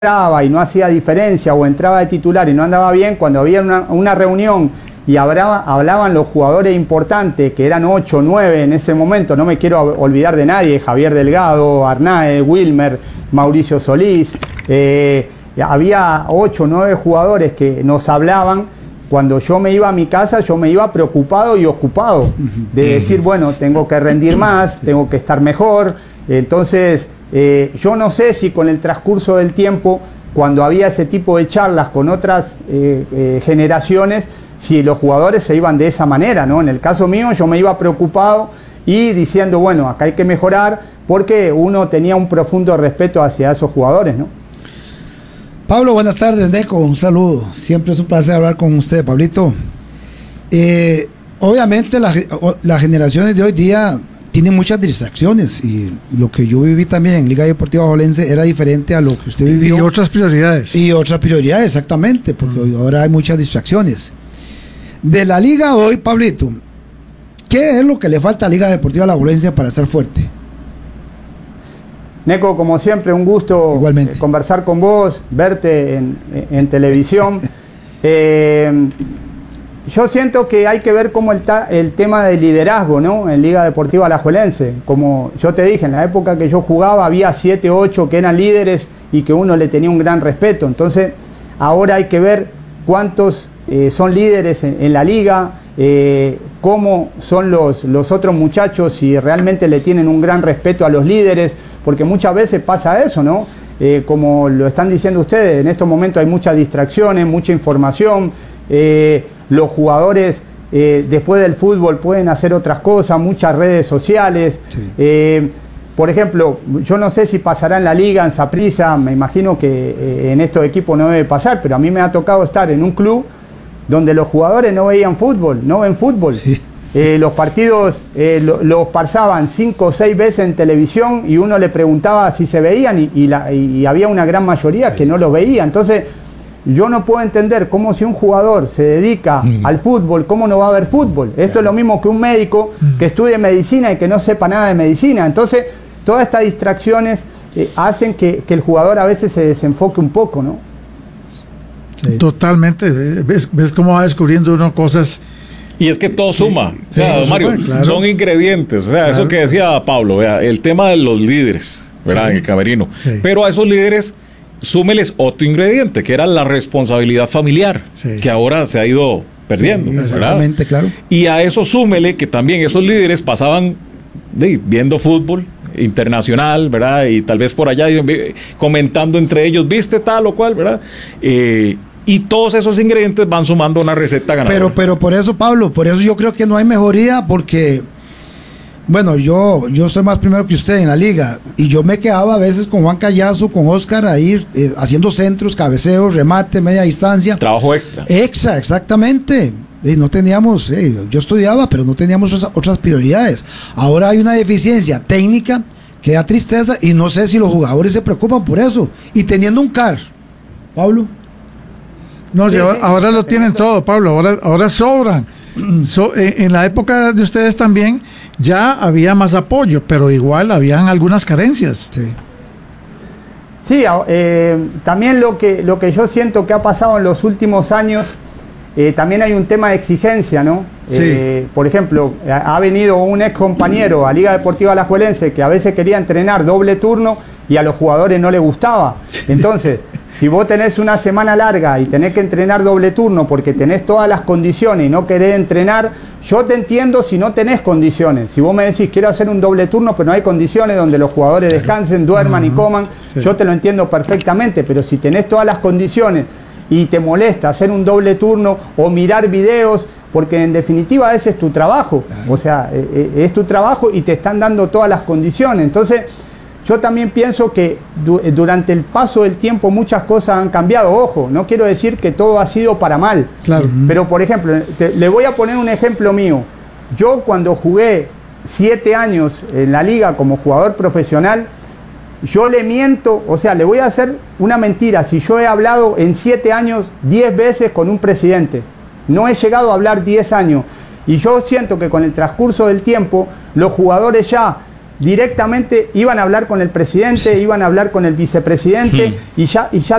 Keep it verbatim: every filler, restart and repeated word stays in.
entraba y no hacía diferencia o entraba de titular y no andaba bien, cuando había una, una reunión y hablaba, hablaban los jugadores importantes, que eran ocho o nueve en ese momento, no me quiero olvidar de nadie, Javier Delgado, Arnaez, Wilmer, Mauricio Solís, eh, había ocho o nueve jugadores que nos hablaban. Cuando yo me iba a mi casa, yo me iba preocupado y ocupado de decir, bueno, tengo que rendir más, tengo que estar mejor. Entonces, eh, yo no sé si con el transcurso del tiempo, cuando había ese tipo de charlas con otras eh, eh, generaciones, si los jugadores se iban de esa manera, ¿no? En el caso mío, yo me iba preocupado y diciendo, bueno, acá hay que mejorar, porque uno tenía un profundo respeto hacia esos jugadores, ¿no? Pablo, buenas tardes, Neco, un saludo. Siempre es un placer hablar con usted, Pablito. Eh, obviamente la, las generaciones de hoy día tienen muchas distracciones y lo que yo viví también en Liga Deportiva Alajuelense era diferente a lo que usted vivió. Y otras prioridades. Y otras prioridades, exactamente, porque mm. ahora hay muchas distracciones. De la Liga hoy, Pablito, ¿qué es lo que le falta a Liga Deportiva Alajuelense para estar fuerte? Neco, como siempre, un gusto eh, conversar con vos, verte en, en televisión. eh, yo siento que hay que ver cómo el, ta, el tema del liderazgo, ¿no? En Liga Deportiva Alajuelense. Como yo te dije, en la época que yo jugaba había siete o ocho que eran líderes y que uno le tenía un gran respeto. Entonces, ahora hay que ver cuántos eh, son líderes en, en la liga, eh, cómo son los, los otros muchachos, si realmente le tienen un gran respeto a los líderes, porque muchas veces pasa eso, ¿no? Eh, como lo están diciendo ustedes, en estos momentos hay muchas distracciones, mucha información, eh, los jugadores eh, después del fútbol pueden hacer otras cosas, muchas redes sociales. Sí. Eh, por ejemplo, yo no sé si pasará en la liga, en Saprissa, me imagino que eh, en estos equipos no debe pasar, pero a mí me ha tocado estar en un club donde los jugadores no veían fútbol, no ven fútbol. Sí. Eh, los partidos eh, lo, los pasaban cinco o seis veces en televisión y uno le preguntaba si se veían y, y, la, y había una gran mayoría sí. que no los veía. Entonces, yo no puedo entender cómo si un jugador se dedica mm. al fútbol, cómo no va a haber fútbol. Esto claro. es lo mismo que un médico mm. que estudie medicina y que no sepa nada de medicina. Entonces, todas estas distracciones eh, hacen que, que el jugador a veces se desenfoque un poco, ¿no? Sí. Totalmente. ¿Ves, ves cómo va descubriendo uno cosas? Y es que todo suma, sí, o sea, don Mario, suma, claro. son ingredientes, o sea, claro. eso que decía Pablo, vea, el tema de los líderes, ¿verdad? Sí. En el camerino, sí. pero a esos líderes súmeles otro ingrediente, que era la responsabilidad familiar, sí. que ahora se ha ido perdiendo, sí, exactamente, claro. Y a eso súmele que también esos líderes pasaban de, viendo fútbol internacional, ¿verdad? Y tal vez por allá comentando entre ellos, viste tal o cual, ¿verdad? Eh, Y todos esos ingredientes van sumando una receta ganadora. Pero, pero por eso, Pablo, por eso yo creo que no hay mejoría, porque, bueno, yo, yo estoy más primero que usted en la liga, y yo me quedaba a veces con Juan Callazo, con Oscar, ahí eh, haciendo centros, cabeceos, remate, media distancia. Trabajo extra. Extra, exactamente. Y no teníamos, eh, yo estudiaba, pero no teníamos otras, otras prioridades. Ahora hay una deficiencia técnica que da tristeza, y no sé si los jugadores se preocupan por eso. Y teniendo un C A R, Pablo. No, sí, ahora, ahora lo tienen todo, Pablo, ahora, ahora sobran. So, en, en la época de ustedes también ya había más apoyo, pero igual habían algunas carencias. Sí, sí eh, también lo que, lo que yo siento que ha pasado en los últimos años, eh, también hay un tema de exigencia, ¿no? Sí. Eh, por ejemplo, ha venido un ex compañero a Liga Deportiva Alajuelense que a veces quería entrenar doble turno y a los jugadores no les gustaba. Entonces, si vos tenés una semana larga y tenés que entrenar doble turno porque tenés todas las condiciones y no querés entrenar, yo te entiendo si no tenés condiciones. Si vos me decís, quiero hacer un doble turno, pero no hay condiciones donde los jugadores descansen, duerman uh-huh. y coman, sí. yo te lo entiendo perfectamente, pero si tenés todas las condiciones y te molesta hacer un doble turno o mirar videos, porque en definitiva ese es tu trabajo, claro. o sea, es tu trabajo y te están dando todas las condiciones. Entonces, yo también pienso que du durante el paso del tiempo muchas cosas han cambiado. Ojo, no quiero decir que todo ha sido para mal. Claro. Pero, por ejemplo, te, le voy a poner un ejemplo mío. Yo cuando jugué siete años en la liga como jugador profesional, yo le miento, o sea, le voy a hacer una mentira si yo he hablado en siete años diez veces con un presidente. No he llegado a hablar diez años. Y yo siento que con el transcurso del tiempo, los jugadores ya directamente iban a hablar con el presidente, iban a hablar con el vicepresidente, y ya, y ya